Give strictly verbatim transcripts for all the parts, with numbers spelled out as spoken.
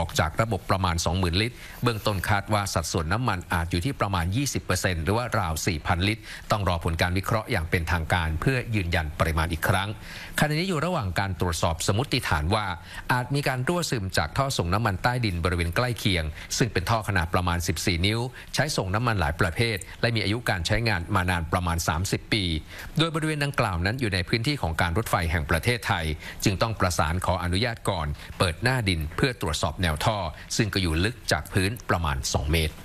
จากระบบประมาณ สองหมื่น ลิตรเบื้องต้นคาดว่าสัดส่วนน้ำมันอาจอยู่ที่ประมาณ ยี่สิบเปอร์เซ็นต์ หรือว่าราว สี่พัน ลิตรต้องรอผลการวิเคราะห์อย่างเป็นทางการเพื่อยืนยันปริมาณอีกครั้งขณะนี้อยู่ระหว่างการตรวจสอบสมมติฐานว่าอาจมีการรั่วซึมจากท่อส่งน้ำมันใต้ดินบริเวณใกล้เคียงซึ่งเป็นท่อขนาดประมาณ สิบสี่ นิ้วใช้ส่งน้ำมันหลายประเภทและมีอายุการใช้งานมานานประมาณ สามสิบ ปีโดยบริเวณดังกล่าวนั้นอยู่ในพื้นที่ของการรถไฟแห่งประเทศไทยจึงต้องประสานขออนุญาตก่อนเปิดหน้าดินเพื่อตรวจสอบแนวท่อซึ่งก็อยู่ลึกจากพื้นประมาณ สอง เมตร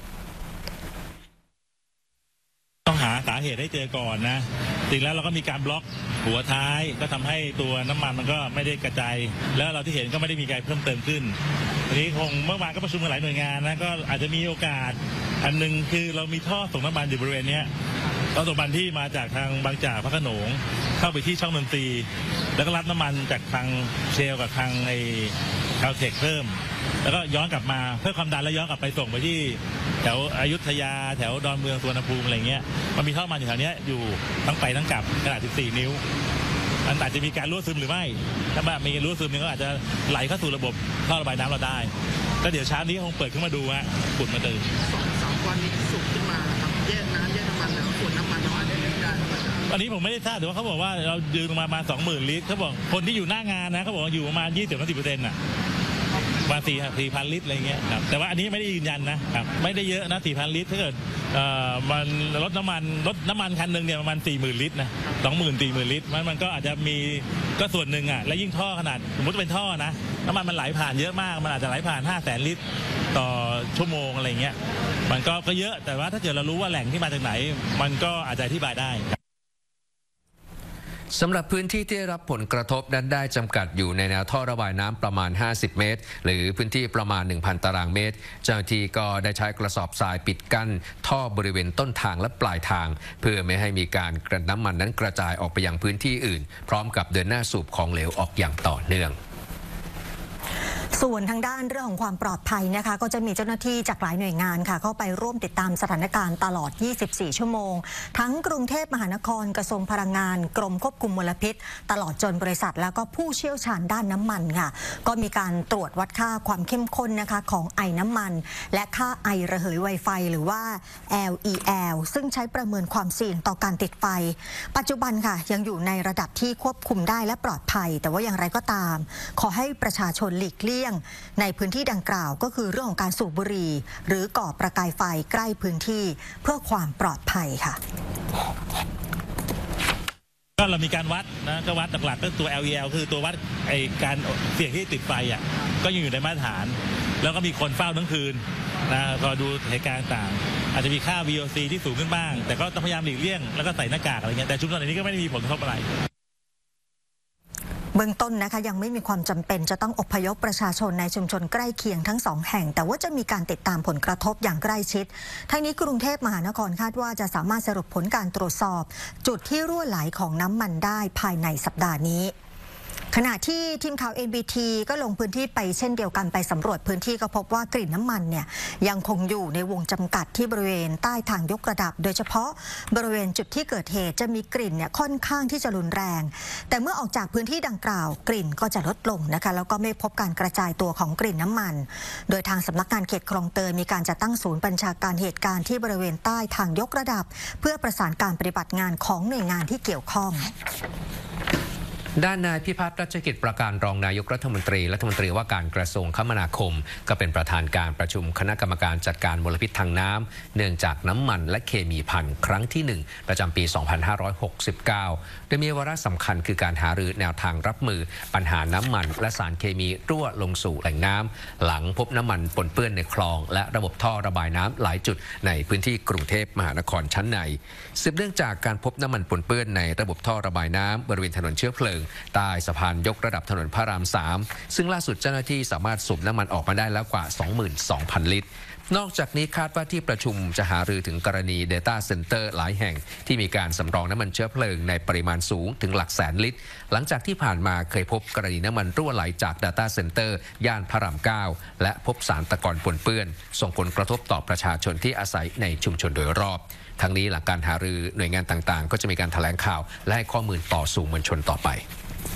ต้องหาสาเหตุให้เจอก่อนนะจริงแล้วเราก็มีการบล็อกหัวท้ายก็ทำให้ตัวน้ำมันมันก็ไม่ได้กระจายแล้วเราที่เห็นก็ไม่ได้มีการเพิ่มเติมขึ้นทีนี้คงเมื่อวานก็ประชุมกันหลายหน่วยงานนะก็อาจจะมีโอกาสอันนึงคือเรามีท่อส่งน้ำมันอยู่บริเวณนี้ท่อส่งน้ำมันที่มาจากทางบางจากพระโขนงเข้าไปที่ช่องนนทรีแล้วก็รับน้ำมันจากทางเชลกับทางไอ้คาลเทคเพิ่มแล้วก็ย้อนกลับมาเพื่อความดันแล้วย้อนกลับไปส่งไปที่แถวอยุธยาแถวดอนเมืองสุวรรณภูมิอะไรเงี้ยมันมีท่อมันอยู่แถวนี้อยู่ทั้งไปทั้งกลับขนาด สิบสี่ นิ้วมันอาจจะมีการรั่วซึมหรือไม่ถ้าแบบมีรั่วซึมนี่ก็อาจจะไหลเข้าสู่ระบบท่อระบายน้ำเราได้ก็เดี๋ยวเช้านี้คงเปิดขึ้นมาดูฮะขุดมาตื่นสองสามวันนี้สุกขึ้นมาครับแยกน้ำแยกน้ำมันแล้วส่วนน้ำมันเราอาจจะได้อันนี้ผมไม่ได้ทราบแต่ว่าเขาบอกว่าเรายืนมาประมาณ สองหมื่น ลิตรเขาบอกคนที่อยู่หน้างานนะเขาบอกว่าอยู่ประมาณ ยี่สิบถึงสิบเปอร์เซ็นต์ น่ะประมาณสี่พัน ลิตรอะไรเงี้ยครับแต่ว่าอันนี้ไม่ได้ยืนยันนะครับไม่ได้เยอะนะ สี่พัน ลิตรถ้าเกิดเอ่อมันรถน้ำมันรถน้ำมันคันนึงเนี่ยประมาณ สี่หมื่น ลิตรนะ สองหมื่น สี่หมื่น ลิตรมันมันก็อาจจะมีก็ส่วนหนึ่งอ่ะและยิ่งท่อขนาดสมมติเป็นท่อนะน้ำมันมันไหลผ่านเยอะมากมันอาจจะไหลผ่าน ห้าแสน ลิตรต่อชั่วโมงอะไรเงี้ยมันก็ก็เยอะแต่ว่าถ้าเกิดเรารู้ว่าแหล่งที่มาจากไหนมันก็อาจจะอธิบายได้สำหรับพื้นที่ที่ได้รับผลกระทบนั้นได้จำกัดอยู่ในแนวท่อระบายน้ำประมาณห้าสิบเมตรหรือพื้นที่ประมาณ หนึ่งพัน ตารางเมตรเจ้าหน้าที่ก็ได้ใช้กระสอบทรายปิดกั้นท่อบริเวณต้นทางและปลายทางเพื่อไม่ให้มีการกระน้ำมันนั้นกระจายออกไปยังพื้นที่อื่นพร้อมกับเดินหน้าสูบของเหลวออกอย่างต่อเนื่องส่วนทางด้านเรื่องของความปลอดภัยนะคะก็จะมีเจ้าหน้าที่จากหลายหน่วยงานค่ะเข้าไปร่วมติดตามสถานการณ์ตลอดยี่สิบสี่ชั่วโมงทั้งกรุงเทพมหานครกระทรวงพลังงานกรมควบคุมมลพิษตลอดจนบริษัทแล้วก็ผู้เชี่ยวชาญด้านน้ำมันค่ะก็มีการตรวจวัดค่าความเข้มข้นนะคะของไอน้ำมันและค่าไอระเหยไวไฟหรือว่า แอล อี แอล ซึ่งใช้ประเมินความเสี่ยงต่อการติดไฟปัจจุบันค่ะยังอยู่ในระดับที่ควบคุมได้และปลอดภัยแต่ว่าอย่างไรก็ตามขอให้ประชาชนหลีกเลี่ยงในพื้นที่ดังกล่าวก็คือเรื่องของการสูบบุหรี่หรือก่อประกายไฟใกล้พื้นที่เพื่อความปลอดภัยค่ะก็เรามีการวัดนะก็วัดหลักๆก็ตัว แอล อี แอล คือตัววัดไอการเสี่ยงที่ติดไฟอ่ะก็ยังอยู่ในมาตรฐานแล้วก็มีคนเฝ้าทั้งคืนนะก็ดูเหตุการณ์ต่างอาจจะมีค่า วี โอ ซี ที่สูงขึ้นบ้างแต่ก็ต้องพยายามหลีกเลี่ยงแล้วก็ใส่หน้ากากอะไรเงี้ยแต่ชุมชนนี้ก็ไม่ได้มีผลกระทบอะไรเบื้องต้นนะคะยังไม่มีความจำเป็นจะต้องอพยพประชาชนในชุมชนใกล้เคียงทั้งสองแห่งแต่ว่าจะมีการติดตามผลกระทบอย่างใกล้ชิดทั้งนี้กรุงเทพมหานครคาดว่าจะสามารถสรุปผลการตรวจสอบจุดที่รั่วไหลของน้ำมันได้ภายในสัปดาห์นี้ขณะที่ทีมข่าว เอ็น บี ที ก็ลงพื้นที่ไปเช่นเดียวกันไปสำรวจพื้นที่ก็พบว่ากลิ่นน้ำมันเนี่ยยังคงอยู่ในวงจำกัดที่บริเวณใต้ทางยกระดับโดยเฉพาะบริเวณจุดที่เกิดเหตุจะมีกลิ่นเนี่ยค่อนข้างที่จะรุนแรงแต่เมื่อออกจากพื้นที่ดังกล่าวกลิ่นก็จะลดลงนะคะแล้วก็ไม่พบการกระจายตัวของกลิ่นน้ำมันโดยทางสำนักงานเขตคลองเตยมีการจัดตั้งศูนย์บัญชาการเหตุการณ์ที่บริเวณใต้ทางยกระดับเพื่อประสานการปฏิบัติงานของหน่วยงานที่เกี่ยวข้องด้านนายพิพัฒน์รัชกิจประการรองนายกรัฐมนตรีรัฐมนตรีว่าการกระทรวงคมนาคมก็เป็นประธานการประชุมคณะกรรมการจัดการมลพิษทางน้ำเนื่องจากน้ำมันและเคมีภัณฑ์ครั้งที่หนึ่งประจำปี สองพันห้าร้อยหกสิบเก้า โดยมีวาระสำคัญคือการหารือแนวทางรับมือปัญหาน้ำมันและสารเคมีรั่วลงสู่แหล่งน้ำหลังพบน้ำมันปนเปื้อนในคลองและระบบท่อระบายน้ำหลายจุดในพื้นที่กรุงเทพมหานครชั้นในสืบเนื่องจากการพบน้ำมันปนเปื้อนในระบบท่อระบายน้ำบริเวณถนนเชื้อเพลิงใต้สะพานยกระดับถนนพระรามสามซึ่งล่าสุดเจ้าหน้าที่สามารถสูบน้ำมันออกมาได้แล้วกว่า สองหมื่นสองพัน ลิตรนอกจากนี้คาดว่าที่ประชุมจะหารือถึงกรณี Data Center หลายแห่งที่มีการสำรองน้ำมันเชื้อเพลิงในปริมาณสูงถึงหลักแสนลิตรหลังจากที่ผ่านมาเคยพบกรณีน้ำมันรั่วไหลจาก Data Center ย่านพระรามเก้าและพบสารตะกอนปนเปื้อนส่งผลกระทบต่อประชาชนที่อาศัยในชุมชนโดยรอบทั้งนี้หลังการหารือหน่วยงานต่างๆก็จะมีการแถลงข่าวและให้ข้อมูลต่อสู่มวลชนต่อไป